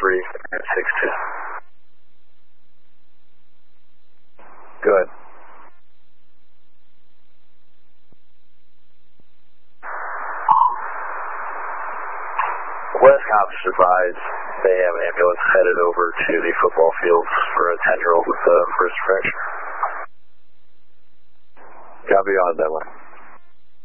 362. Good. West Cops advised they have an ambulance headed over to the football fields for a 10-year-old with a wrist fracture. Copy on that one.